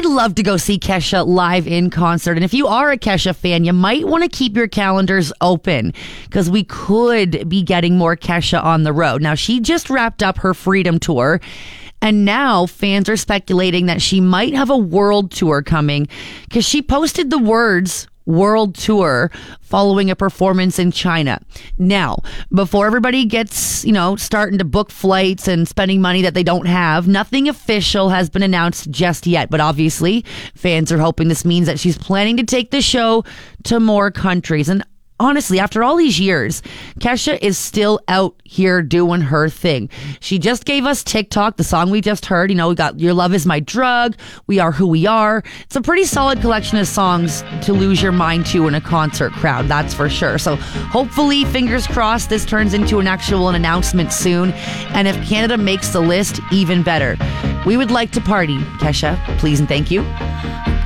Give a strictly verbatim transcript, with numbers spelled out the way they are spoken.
I'd love to go see Kesha live in concert. And if you are a Kesha fan, you might want to keep your calendars open because we could be getting more Kesha on the road. Now, she just wrapped up her Freedom Tour. And now fans are speculating that she might have a world tour coming because she posted the words world tour following a performance in China. Now, before everybody gets, you know, starting to book flights and spending money that they don't have, nothing official has been announced just yet. But obviously, fans are hoping this means that she's planning to take the show to more countries. And honestly, after all these years, Kesha is still out here doing her thing. She just gave us TikTok, the song we just heard. You know, we got Your Love Is My Drug, We Are Who We Are. It's a pretty solid collection of songs to lose your mind to in a concert crowd, that's for sure. So hopefully, fingers crossed, this turns into an actual announcement soon. And if Canada makes the list, even better. We would like to party, Kesha. Please and thank you.